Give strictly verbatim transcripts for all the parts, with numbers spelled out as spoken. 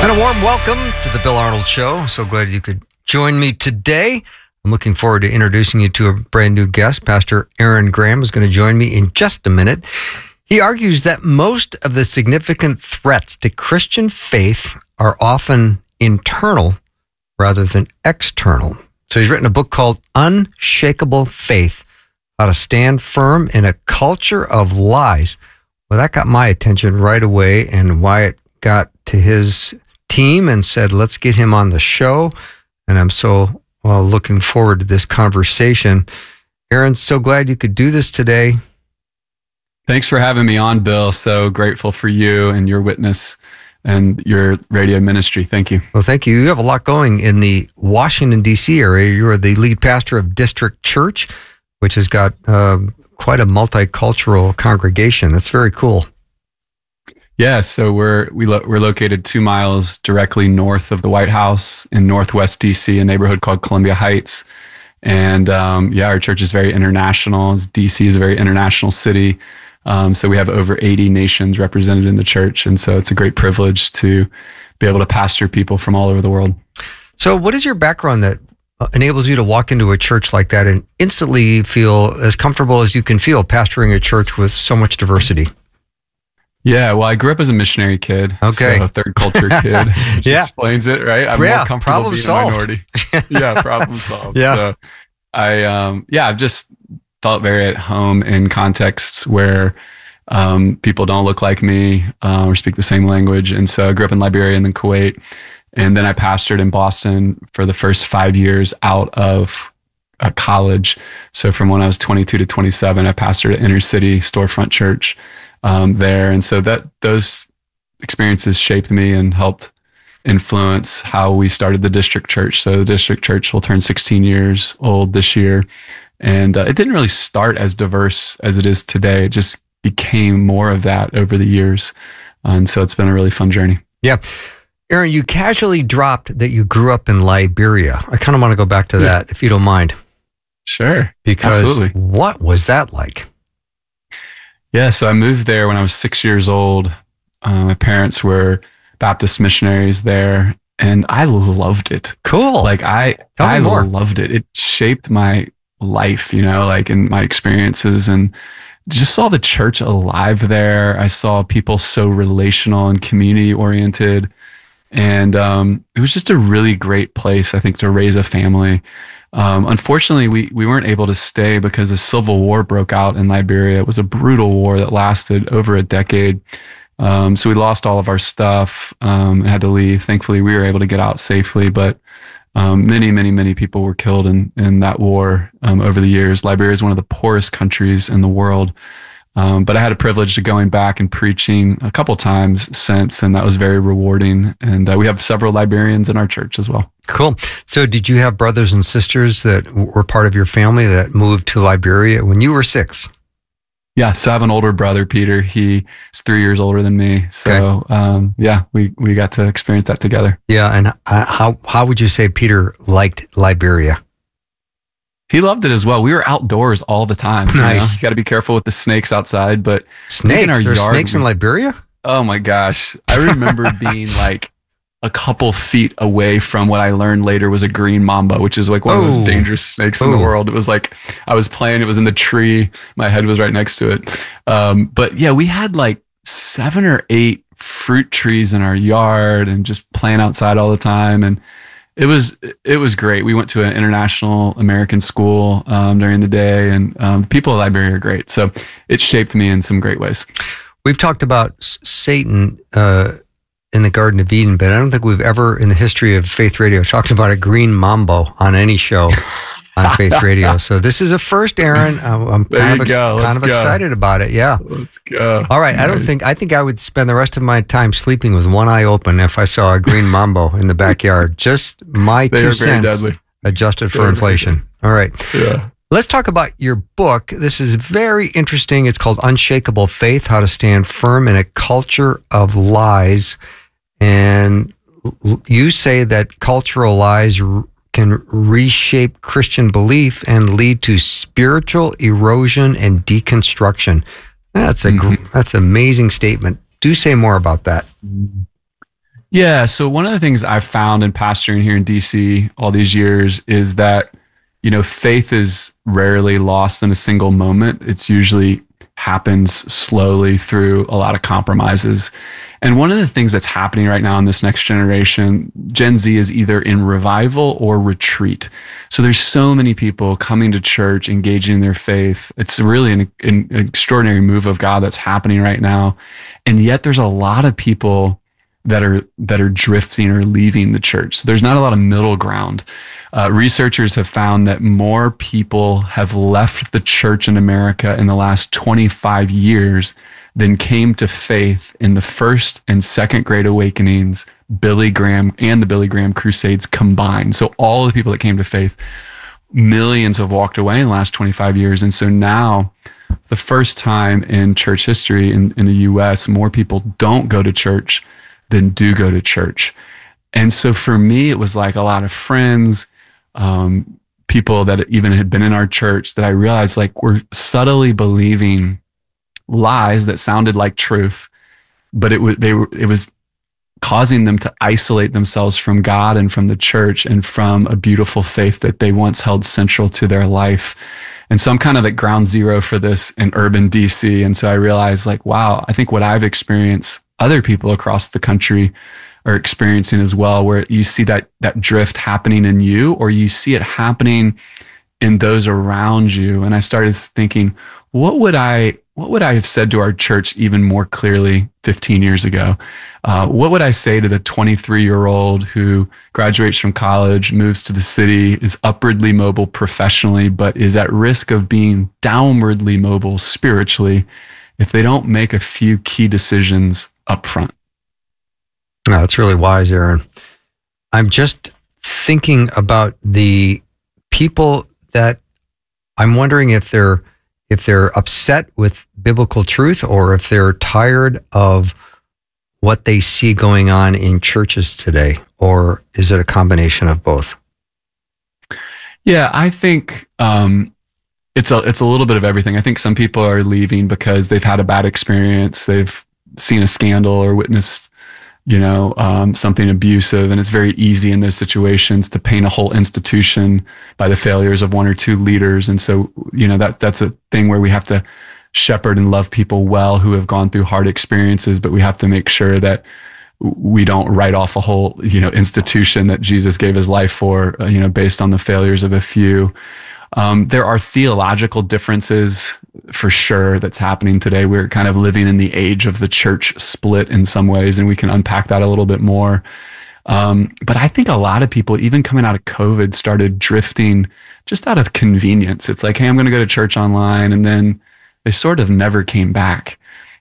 And a warm welcome to the Bill Arnold Show. So glad you could join me today. I'm looking forward to introducing you to a brand new guest. Pastor Aaron Graham is going to join me in just a minute. He argues that most of the significant threats to Christian faith are often internal rather than external. So he's written a book called Unshakable Faith, How to Stand Firm in a Culture of Lies. Well, that got my attention right away, and Wyatt got to his team and said, let's get him on the show. And I'm so well, looking forward to this conversation. Aaron, so glad you could do this today. Thanks for having me on, Bill. So grateful for you and your witness and your radio ministry. Thank you. Well, thank you. You have a lot going in the Washington, D C area. You are the lead pastor of District Church, which has got uh, quite a multicultural congregation. That's very cool. Yeah, so we're we lo- we're located two miles directly north of the White House in Northwest D C, a neighborhood called Columbia Heights. And um, yeah, our church is very international. D C is a very international city. Um, so we have over eighty nations represented in the church. And so it's a great privilege to be able to pastor people from all over the world. So what is your background that enables you to walk into a church like that and instantly feel as comfortable as you can feel pastoring a church with so much diversity? Yeah, well, I grew up as a missionary kid. Okay. So a third culture kid, which yeah. explains it, right? I'm yeah, more comfortable problem being solved. a minority. yeah, problem solved. Yeah. So I, um, yeah, I've just felt very at home in contexts where um, people don't look like me uh, or speak the same language. And so I grew up in Liberia and then Kuwait. And then I pastored in Boston for the first five years out of uh, college. So from when I was twenty-two to twenty-seven, I pastored an inner city storefront church Um, there. And so that those experiences shaped me and helped influence how we started the district church. So the district church will turn sixteen years old this year. And uh, it didn't really start as diverse as it is today. It just became more of that over the years. And so it's been a really fun journey. Yeah. Aaron, you casually dropped that you grew up in Liberia. I kind of want to go back to yeah. that, if you don't mind. Sure. Because Absolutely. What was that like? Yeah, so I moved there when I was six years old. Uh, my parents were Baptist missionaries there, and I loved it. Cool. Like I, Tell me I more. loved it. It shaped my life, you know, like in my experiences, and just saw the church alive there. I saw people so relational and community oriented, and um, it was just a really great place, I think, to raise a family. Um, unfortunately, we, we weren't able to stay because a civil war broke out in Liberia. It was a brutal war that lasted over a decade. Um, so we lost all of our stuff um, and had to leave. Thankfully, we were able to get out safely, but um, many, many, many people were killed in, in that war um, over the years. Liberia is one of the poorest countries in the world. Um, but I had a privilege of going back and preaching a couple times since, and that was very rewarding. And uh, we have several Liberians in our church as well. Cool. So did you have brothers and sisters that were part of your family that moved to Liberia when you were six? Yeah. So I have an older brother, Peter. He is three years older than me. So okay. um, yeah, we, we got to experience that together. Yeah. And uh, how, how would you say Peter liked Liberia? He loved it as well. We were outdoors all the time. Nice. You know? You got to be careful with the snakes outside, but snakes. In our There's yard, snakes in we, Liberia? Oh my gosh! I remember being like a couple feet away from what I learned later was a green mamba, which is like one oh. of those dangerous snakes oh. in the world. It was like I was playing; it was in the tree. My head was right next to it. Um, but yeah, we had like seven or eight fruit trees in our yard, and just playing outside all the time. And It was it was great. We went to an international American school um, during the day, and um, people in Liberia are great. So it shaped me in some great ways. We've talked about Satan uh, in the Garden of Eden, but I don't think we've ever in the history of Faith Radio talked about a green mambo on any show on Faith Radio. So this is a first, Aaron. I'm there kind of, ex- go. kind of go. excited about it. Yeah. Let's go. All right. Nice. I don't think, I think I would spend the rest of my time sleeping with one eye open if I saw a green mambo in the backyard. Just my they two are very cents deadly. Adjusted for They're inflation. All right. Yeah. Let's talk about your book. This is very interesting. It's called Unshakable Faith, How to Stand Firm in a Culture of Lies. And you say that cultural lies can reshape Christian belief and lead to spiritual erosion and deconstruction. That's a mm-hmm. that's an amazing statement. Do say more about that. Yeah. So one of the things I've found in pastoring here in D C all these years is that, you know, faith is rarely lost in a single moment. It's usually happens slowly through a lot of compromises. And one of the things that's happening right now in this next generation, Gen Z, is either in revival or retreat. So there's so many people coming to church, engaging in their faith. It's really an, an extraordinary move of God that's happening right now. And yet there's a lot of people that are that are drifting or leaving the church. So there's not a lot of middle ground. Uh, researchers have found that more people have left the church in America in the last twenty-five years than came to faith in the first and second Great Awakenings, Billy Graham, and the Billy Graham Crusades combined. So all the people that came to faith, millions have walked away in the last twenty-five years. And so now, the first time in church history in, in the U S, more people don't go to church than do go to church. And so for me, it was like a lot of friends, um, people that even had been in our church, that I realized like were subtly believing lies that sounded like truth, but it was they were it was causing them to isolate themselves from God and from the church and from a beautiful faith that they once held central to their life. And so I'm kind of at ground zero for this in urban D C. And so I realized like, wow, I think what I've experienced, other people across the country are experiencing as well, where you see that that drift happening in you, or you see it happening in those around you. And I started thinking, what would I what would I have said to our church even more clearly fifteen years ago? Uh, what would I say to the twenty-three-year-old who graduates from college, moves to the city, is upwardly mobile professionally, but is at risk of being downwardly mobile spiritually if they don't make a few key decisions up front? No, that's really wise, Aaron. I'm just thinking about the people that I'm wondering if they're if they're upset with biblical truth or if they're tired of what they see going on in churches today, or is it a combination of both? Yeah, I think um, it's a it's a little bit of everything. I think some people are leaving because they've had a bad experience, they've seen a scandal or witnessed, you know, um, something abusive, and it's very easy in those situations to paint a whole institution by the failures of one or two leaders. And so, you know, that that's a thing where we have to shepherd and love people well who have gone through hard experiences, but we have to make sure that we don't write off a whole, you know, institution that Jesus gave his life for, uh, you know, based on the failures of a few. Um, there are theological differences for sure that's happening today. We're kind of living in the age of the church split in some ways, and we can unpack that a little bit more. Um, but I think a lot of people, even coming out of COVID, started drifting just out of convenience. It's like, hey, I'm going to go to church online, and then they sort of never came back.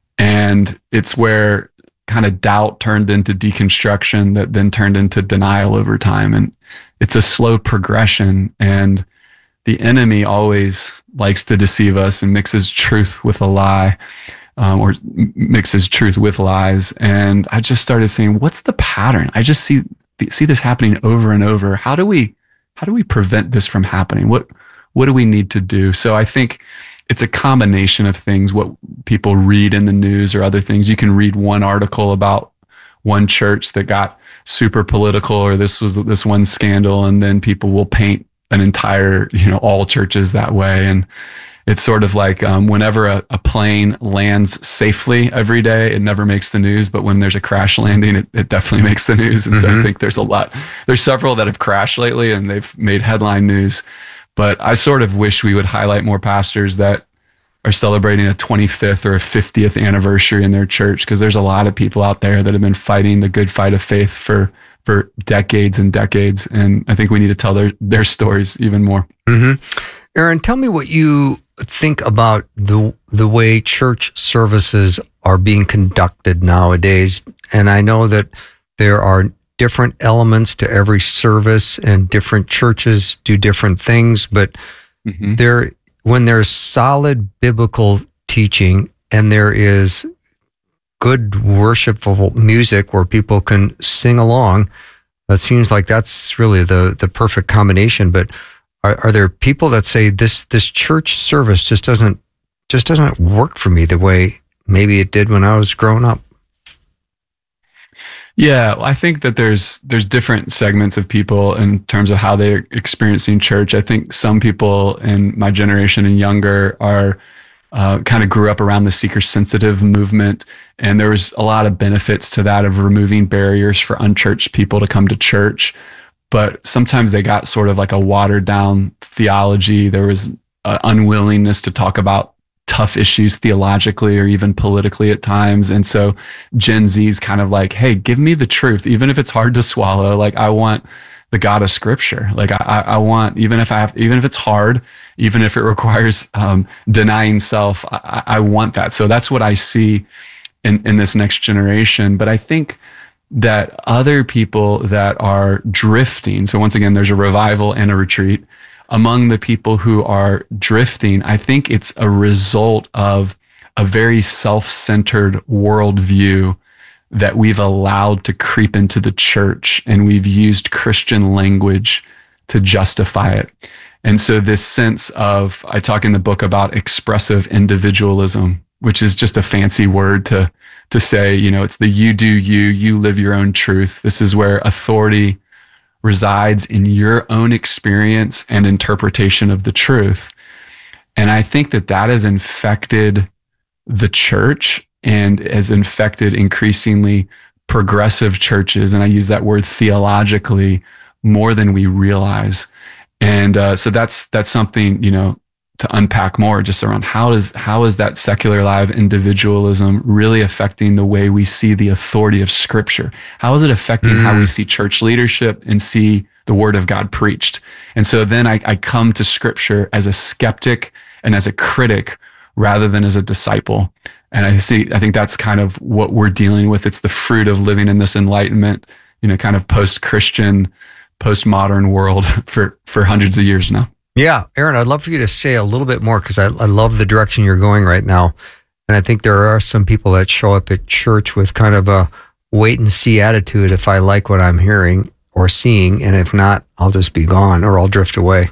And it's where kind of doubt turned into deconstruction that then turned into denial over time. And it's a slow progression. And the enemy always likes to deceive us and mixes truth with a lie, um, or mixes truth with lies. And I just started saying, what's the pattern? I just see see this happening over and over. How do we how do we prevent this from happening? What what do we need to do? So I think it's a combination of things, what people read in the news or other things. You can read one article about one church that got super political, or this was this one scandal, and then people will paint an entire, you know, all churches that way. And it's sort of like um, whenever a, a plane lands safely every day, it never makes the news. But when there's a crash landing, it, it definitely makes the news. And mm-hmm. so I think there's a lot, there's several that have crashed lately and they've made headline news. But I sort of wish we would highlight more pastors that are celebrating a twenty-fifth or a fiftieth anniversary in their church, because there's a lot of people out there that have been fighting the good fight of faith for for decades and decades. And I think we need to tell their, their stories even more. Mm-hmm. Aaron, tell me what you think about the the way church services are being conducted nowadays. And I know that there are different elements to every service and different churches do different things, but mm-hmm. there, when there's solid biblical teaching and there is good worshipful music where people can sing along, that seems like that's really the, the perfect combination. But are, are there people that say this this church service just doesn't just doesn't work for me the way maybe it did when I was growing up? Yeah, I think that there's there's different segments of people in terms of how they're experiencing church. I think some people in my generation and younger are uh, kind of grew up around the seeker-sensitive movement, and there was a lot of benefits to that of removing barriers for unchurched people to come to church. But sometimes they got sort of like a watered-down theology. There was an unwillingness to talk about tough issues theologically or even politically at times. And so Gen Z is kind of like, hey, give me the truth, even if it's hard to swallow. Like, I want the God of Scripture. Like, I, I want, even if I have, even if it's hard, even if it requires um, denying self, I, I want that. So that's what I see in, in this next generation. But I think that other people that are drifting, so once again, there's a revival and a retreat. Among the people who are drifting, I think it's a result of a very self-centered worldview that we've allowed to creep into the church, and we've used Christian language to justify it. And so this sense of, I talk in the book about expressive individualism, which is just a fancy word to, to say, you know, it's the you do you, you live your own truth. This is where authority resides in your own experience and interpretation of the truth. And I think that that has infected the church and has infected increasingly progressive churches. And I use that word theologically more than we realize. And uh, so that's that's something, you know, to unpack more, just around how does how is that secular live individualism really affecting the way we see the authority of Scripture? How is it affecting mm. how we see church leadership and see the Word of God preached? And so then I, I come to Scripture as a skeptic and as a critic rather than as a disciple. And I see, I think that's kind of what we're dealing with. It's the fruit of living in this Enlightenment, you know, kind of post-Christian, postmodern world for, for hundreds of years now. Yeah, Aaron, I'd love for you to say a little bit more, because I, I love the direction you're going right now. And I think there are some people that show up at church with kind of a wait and see attitude. If I like what I'm hearing or seeing, and if not, I'll just be gone or I'll drift away.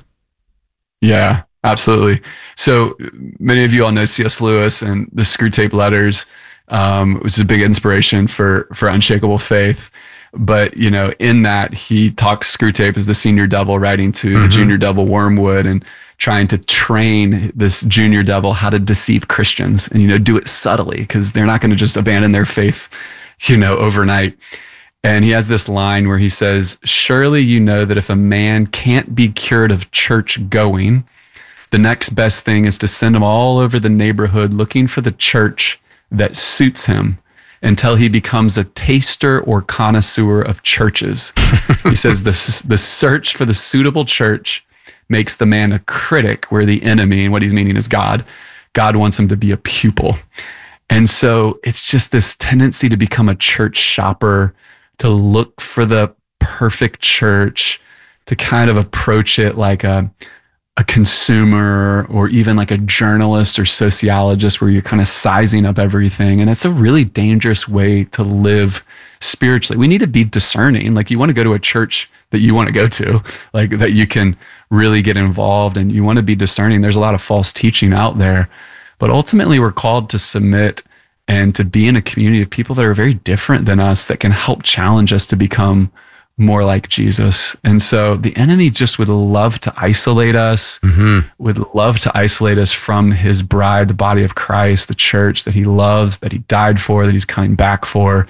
Yeah, absolutely. So many of you all know C S Lewis and the Screwtape Letters, um, was a big inspiration for, for Unshakable Faith. But, you know, in that, he talks Screwtape as the senior devil writing to mm-hmm. the junior devil Wormwood and trying to train this junior devil how to deceive Christians and, you know, do it subtly, because they're not going to just abandon their faith, you know, overnight. And he has this line where he says, "Surely you know that if a man can't be cured of church going, the next best thing is to send him all over the neighborhood looking for the church that suits him, until he becomes a taster or connoisseur of churches." He says the, the search for the suitable church makes the man a critic, where the enemy, and what he's meaning is God, God wants him to be a pupil. And so it's just this tendency to become a church shopper, to look for the perfect church, to kind of approach it like a a consumer or even like a journalist or sociologist, where you're kind of sizing up everything. And it's a really dangerous way to live spiritually. We need to be discerning. Like, you want to go to a church that you want to go to, like that you can really get involved, and you want to be discerning. There's a lot of false teaching out there, but ultimately we're called to submit and to be in a community of people that are very different than us, that can help challenge us to become more like Jesus. And so the enemy just would love to isolate us, mm-hmm. would love to isolate us from his bride, the body of Christ, the church that he loves, that he died for, that he's coming back for.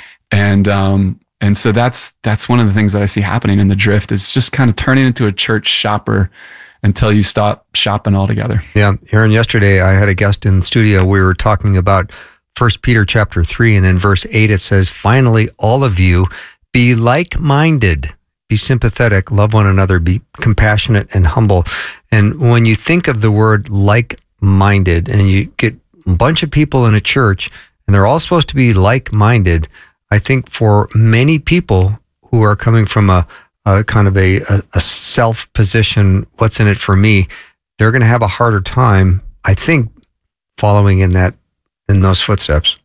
And um, and so that's that's one of the things that I see happening in the drift, is just kind of turning into a church shopper until you stop shopping altogether. Yeah, Aaron, yesterday I had a guest in the studio. We were talking about First Peter chapter three, and in verse eight it says, "Finally, all of you, be like-minded, be sympathetic, love one another, be compassionate and humble." And when you think of the word like-minded, and you get a bunch of people in a church, and they're all supposed to be like-minded, I think for many people who are coming from a, a kind of a, a, a self-position, what's in it for me, they're going to have a harder time, I think, following in that in those footsteps.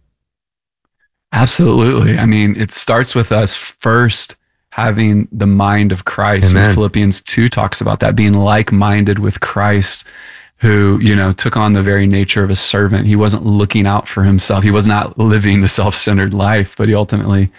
Absolutely. I mean, it starts with us first having the mind of Christ. And Philippians two talks about that, being like-minded with Christ, who, you know, took on the very nature of a servant. He wasn't looking out for himself. He was not living the self-centered life, but he ultimately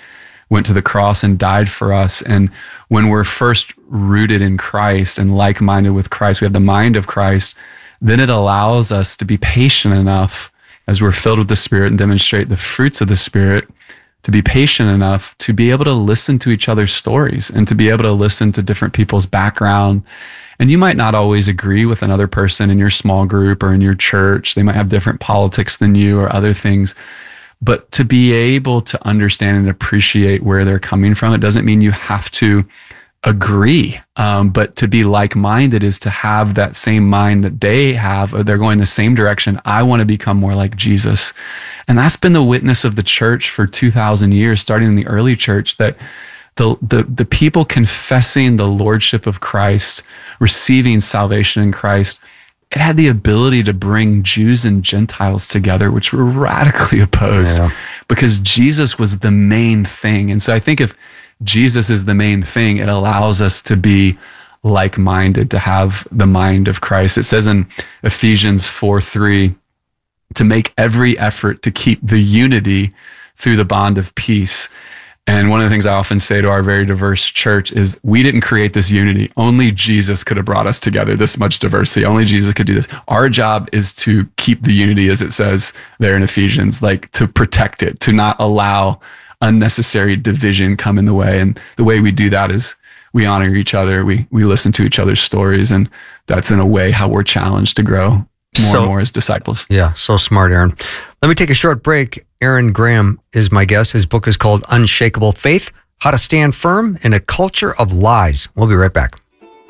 went to the cross and died for us. And when we're first rooted in Christ and like-minded with Christ, we have the mind of Christ, then it allows us to be patient enough as we're filled with the Spirit and demonstrate the fruits of the Spirit, to be patient enough to be able to listen to each other's stories and to be able to listen to different people's background. And you might not always agree with another person in your small group or in your church. They might have different politics than you or other things. But to be able to understand and appreciate where they're coming from, it doesn't mean you have to agree. Um, but to be like-minded is to have that same mind that they have, or they're going the same direction. I want to become more like Jesus. And that's been the witness of the church for two thousand years, starting in the early church, that the, the, the people confessing the lordship of Christ, receiving salvation in Christ, it had the ability to bring Jews and Gentiles together, which were radically opposed, yeah. because Jesus was the main thing. And so I think if Jesus is the main thing, it allows us to be like-minded, to have the mind of Christ. It says in Ephesians four three, to make every effort to keep the unity through the bond of peace. And one of the things I often say to our very diverse church is, we didn't create this unity. Only Jesus could have brought us together, this much diversity. Only Jesus could do this. Our job is to keep the unity, as it says there in Ephesians, like to protect it, to not allow unnecessary division come in the way. And the way we do that is we honor each other. We we listen to each other's stories. And that's in a way how we're challenged to grow more so, and more as disciples. Yeah, so smart, Aaron. Let me take a short break. Aaron Graham is my guest. His book is called Unshakable Faith, How to Stand Firm in a Culture of Lies. We'll be right back.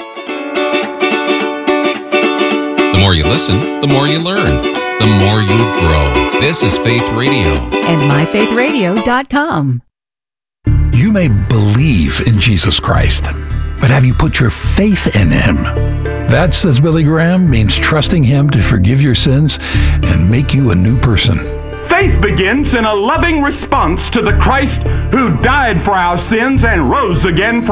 The more you listen, the more you learn, the more you grow. This is Faith Radio. And my faith radio dot com. You may believe in Jesus Christ, but have you put your faith in him? That, says Billy Graham, means trusting him to forgive your sins and make you a new person. Faith begins in a loving response to the Christ who died for our sins and rose again for